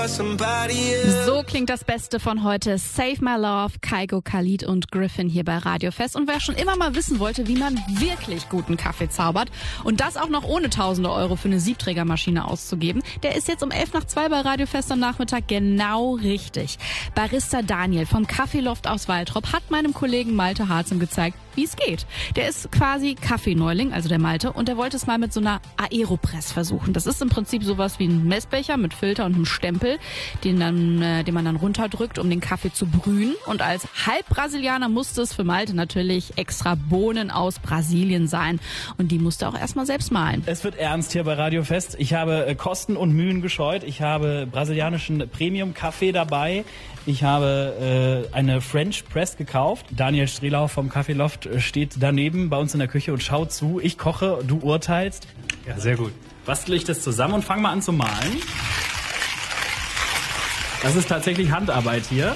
So klingt das Beste von heute. Save My Love, Kygo, Khalid und Griffin hier bei Radio Fest. Und wer schon immer mal wissen wollte, wie man wirklich guten Kaffee zaubert und das auch noch ohne tausende Euro für eine Siebträgermaschine auszugeben, der ist jetzt um 1:11 bei Radio Fest am Nachmittag genau richtig. Barista Daniel vom Kaffeeloft aus Waltrop hat meinem Kollegen Malte Harzem gezeigt, wie es geht. Der ist quasi Kaffeeneuling, also der Malte, und der wollte es mal mit so einer Aeropress versuchen. Das ist im Prinzip sowas wie ein Messbecher mit Filter und einem Stempel, den man dann runterdrückt, um den Kaffee zu brühen. Und als Halbbrasilianer musste es für Malte natürlich extra Bohnen aus Brasilien sein. Und die musste er auch erstmal selbst mahlen. Es wird ernst hier bei Radio Fest. Ich habe Kosten und Mühen gescheut. Ich habe brasilianischen Premium-Kaffee dabei. Ich habe eine French Press gekauft. Daniel Strelau vom Kaffeeloft steht daneben bei uns in der Küche und schaut zu. Ich koche, du urteilst. Ja, sehr gut. Bastel ich das zusammen und fange mal an zu mahlen. Das ist tatsächlich Handarbeit hier.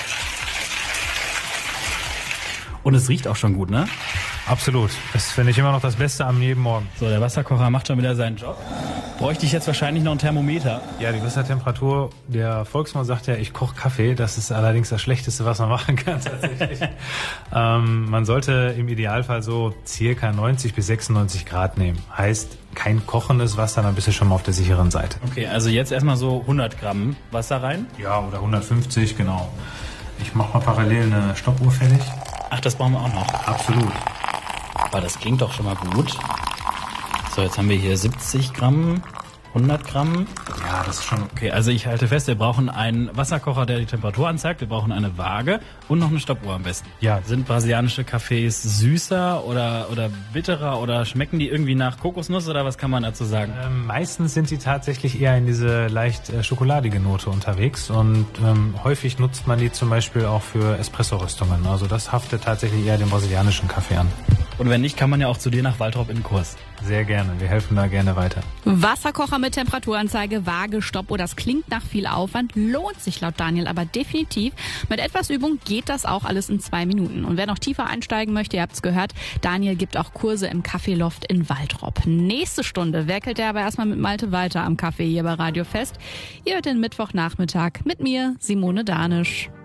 Und es riecht auch schon gut, ne? Absolut. Das finde ich immer noch das Beste am jeden Morgen. So, der Wasserkocher macht schon wieder seinen Job. Bräuchte ich jetzt wahrscheinlich noch ein Thermometer. Ja, die Wassertemperatur, der Volksmann sagt ja, ich koche Kaffee. Das ist allerdings das Schlechteste, was man machen kann tatsächlich. Man sollte im Idealfall so circa 90 bis 96 Grad nehmen. Heißt, kein kochendes Wasser, dann bist du schon mal auf der sicheren Seite. Okay, also jetzt erstmal so 100 Gramm Wasser rein. Ja, oder 150, genau. Ich mache mal parallel eine Stoppuhr fertig. Ach, das brauchen wir auch noch. Absolut. Aber das klingt doch schon mal gut. So, jetzt haben wir hier 70 Gramm, 100 Gramm. Ja, das ist schon okay. Also ich halte fest, wir brauchen einen Wasserkocher, der die Temperatur anzeigt. Wir brauchen eine Waage und noch eine Stoppuhr am besten. Ja. Sind brasilianische Kaffees süßer oder bitterer oder schmecken die irgendwie nach Kokosnuss oder was kann man dazu sagen? Meistens sind sie tatsächlich eher in diese leicht schokoladige Note unterwegs und häufig nutzt man die zum Beispiel auch für Espresso-Röstungen. Also das haftet tatsächlich eher den brasilianischen Kaffee an. Und wenn nicht, kann man ja auch zu dir nach Waltrop in den Kurs. Sehr gerne, wir helfen da gerne weiter. Wasserkocher mit Temperaturanzeige, Waage, Stoppuhr, das klingt nach viel Aufwand, lohnt sich laut Daniel aber definitiv. Mit etwas Übung geht das auch alles in 2 Minuten. Und wer noch tiefer einsteigen möchte, ihr habt's gehört, Daniel gibt auch Kurse im Kaffeeloft in Waltrop. Nächste Stunde werkelt er aber erstmal mit Malte weiter am Kaffee hier bei Radio Fest. Ihr hört den Mittwochnachmittag mit mir, Simone Danisch.